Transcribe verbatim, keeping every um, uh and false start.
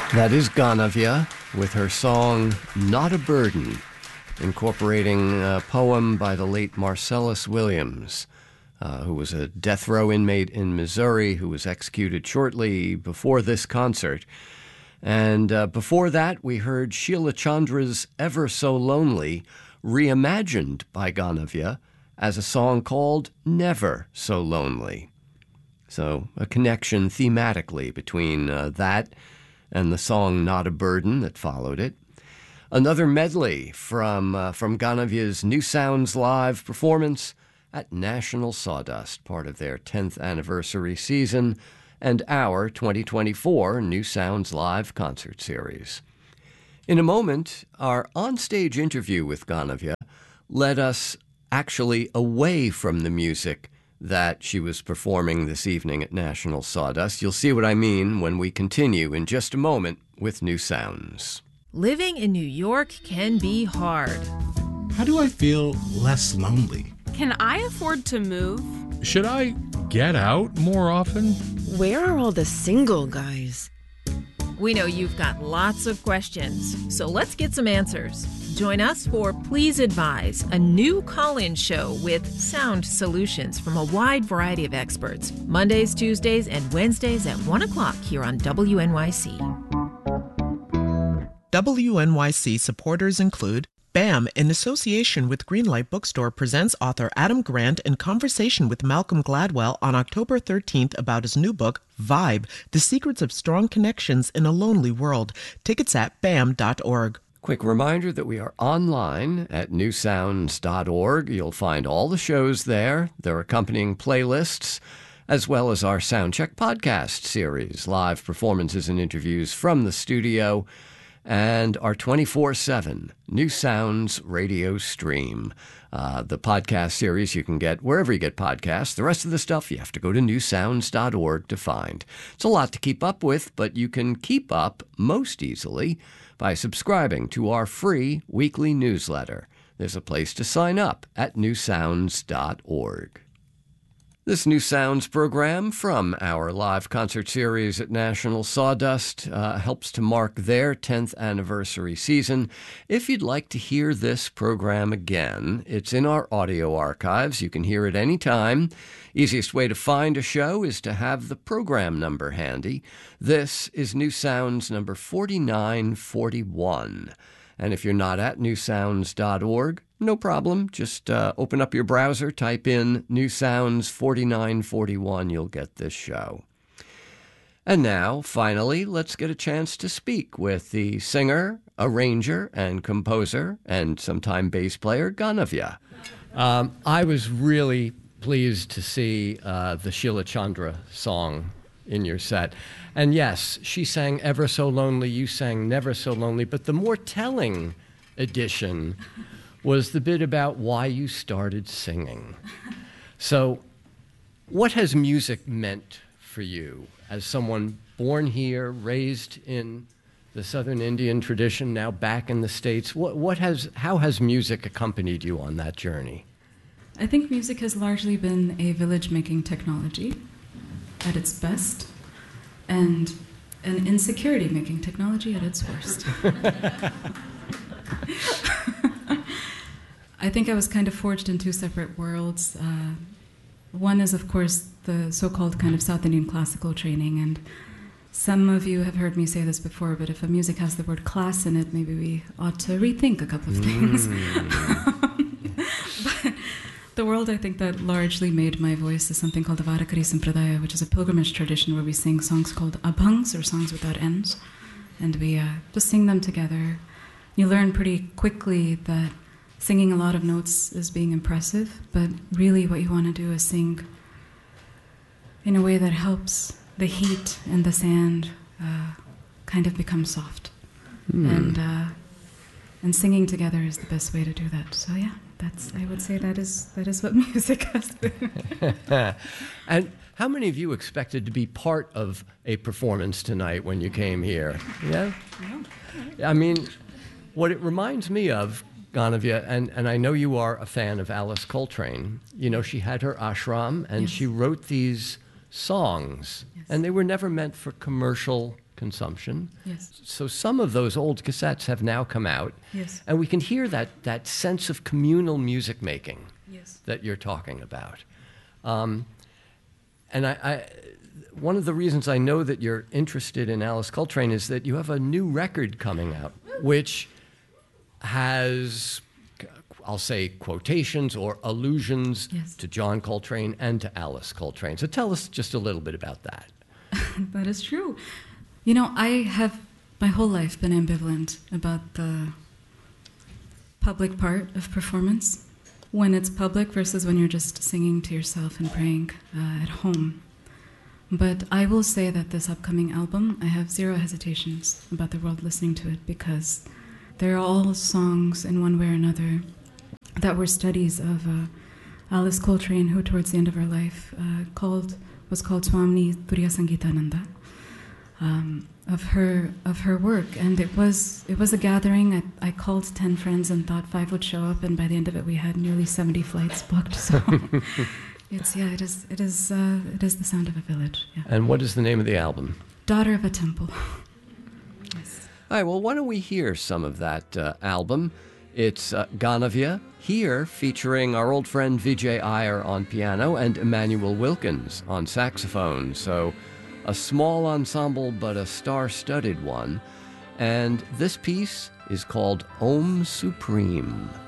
That is Ganavia with her song Not a Burden, incorporating a poem by the late Marcellus Williams, uh, who was a death row inmate in Missouri who was executed shortly before this concert. And uh, before that, we heard Sheila Chandra's Ever So Lonely, reimagined by Ganavia as a song called Never So Lonely. So a connection thematically between uh, that and the song Not a Burden that followed it. Another medley from uh, from Ganavia's New Sounds Live performance at National Sawdust, part of their tenth anniversary season and our twenty twenty-four New Sounds Live concert series. In a moment, our onstage interview with Ganavia led us actually away from the music that she was performing this evening at National Sawdust. You'll see what I mean when we continue in just a moment with New Sounds. Living in New York can be hard. How do I feel less lonely? Can I afford to move? Should I get out more often? Where are all the single guys? We know you've got lots of questions, so let's get some answers. Join us for Please Advise, a new call-in show with sound solutions from a wide variety of experts. Mondays, Tuesdays, and Wednesdays at one o'clock here on W N Y C. W N Y C supporters include B A M, in association with Greenlight Bookstore, presents author Adam Grant in conversation with Malcolm Gladwell on October thirteenth about his new book, Vibe, The Secrets of Strong Connections in a Lonely World. Tickets at B A M dot org. Quick reminder that we are online at new sounds dot org. You'll find all the shows there, their accompanying playlists, as well as our Soundcheck podcast series, live performances and interviews from the studio, and our twenty-four seven New Sounds radio stream. Uh, the podcast series you can get wherever you get podcasts. The rest of the stuff you have to go to new sounds dot org to find. It's a lot to keep up with, but you can keep up most easily by subscribing to our free weekly newsletter. There's a place to sign up at new sounds dot org. This New Sounds program from our live concert series at National Sawdust uh, helps to mark their tenth anniversary season. If you'd like to hear this program again, it's in our audio archives. You can hear it anytime. Easiest way to find a show is to have the program number handy. This is New Sounds number forty-nine forty-one. And if you're not at new sounds dot org, no problem. Just uh, open up your browser, type in New Sounds forty-nine forty-one. You'll get this show. And now, finally, let's get a chance to speak with the singer, arranger, and composer, and sometime bass player, Ganavia. Um, I was really pleased to see uh, the Sheila Chandra song in your set. And yes, she sang Ever So Lonely, you sang Never So Lonely, but the more telling addition was the bit about why you started singing. So what has music meant for you as someone born here, raised in the Southern Indian tradition, now back in the States? What, what has, how has music accompanied you on that journey? I think music has largely been a village-making technology at its best, and an insecurity-making technology at its worst. I think I was kind of forged in two separate worlds. Uh, one is, of course, the so-called kind of South Indian classical training, and some of you have heard me say this before, but if a music has the word class in it, maybe we ought to rethink a couple of things. Mm. But the world, I think, that largely made my voice is something called the Varakari Sampradaya, which is a pilgrimage tradition where we sing songs called abhangs, or songs without ends, and we uh, just sing them together. You learn pretty quickly that singing a lot of notes is being impressive, but really what you want to do is sing in a way that helps the heat and the sand uh, kind of become soft. Mm. And uh, and singing together is the best way to do that. So yeah, that's I would say that is that is what music has been. And how many of you expected to be part of a performance tonight when you came here? Yeah? I mean, what it reminds me of, Ganavia, and, and I know you are a fan of Alice Coltrane. You know, she had her ashram, and yes. she wrote these songs, yes. and they were never meant for commercial consumption. Yes. So some of those old cassettes have now come out. Yes. And we can hear that, that sense of communal music making Yes. that you're talking about. Um, and I, I, one of the reasons I know that you're interested in Alice Coltrane is that you have a new record coming out, which has, I'll say, quotations or allusions Yes. to John Coltrane and to Alice Coltrane. So tell us just a little bit about that. That is true. You know, I have my whole life been ambivalent about the public part of performance, when it's public versus when you're just singing to yourself and praying uh, at home. But I will say that this upcoming album, I have zero hesitations about the world listening to it, because they're all songs in one way or another that were studies of uh, Alice Coltrane, who towards the end of her life uh, called was called Swami Turiya Sangeetananda, um, of her of her work. And it was it was a gathering. I, I called ten friends and thought five would show up, and by the end of it we had nearly seventy flights booked. So it's yeah, it is it is uh, it is the sound of a village. Yeah. And what is the name of the album? Daughter of a Temple. Yes. All right, well, why don't we hear some of that uh, album? It's uh, Ganavia, here featuring our old friend Vijay Iyer on piano and Emmanuel Wilkins on saxophone. So a small ensemble, but a star-studded one. And this piece is called Om Supreme.